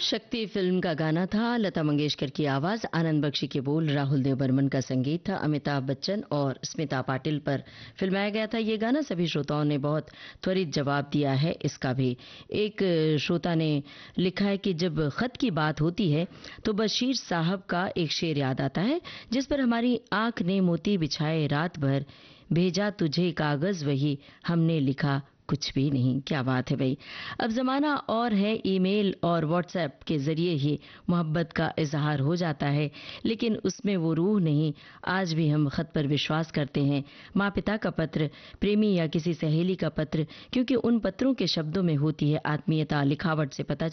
शक्ति फिल्म का गाना था, लता मंगेशकर की आवाज, आनंद बख्शी के बोल, राहुल देव बर्मन का संगीत था, अमिताभ बच्चन और स्मिता पाटिल पर फिल्माया गया था ये गाना। सभी श्रोताओं ने बहुत त्वरित जवाब दिया है इसका भी। एक श्रोता ने लिखा है कि जब खत की बात होती है तो बशीर साहब का एक शेर याद आता है, जिस पर हमारी आंख ने मोती बिछाए रात भर, भेजा तुझे कागज वही हमने लिखा कुछ भी नहीं। क्या बात है भाई। अब जमाना और है, ईमेल और व्हाट्सएप के जरिए ही मोहब्बत का इजहार हो जाता है, लेकिन उसमें वो रूह नहीं। आज भी हम खत पर विश्वास करते हैं, माँ पिता का पत्र, प्रेमी या किसी सहेली का पत्र, क्योंकि उन पत्रों के शब्दों में होती है आत्मीयता। लिखावट से पता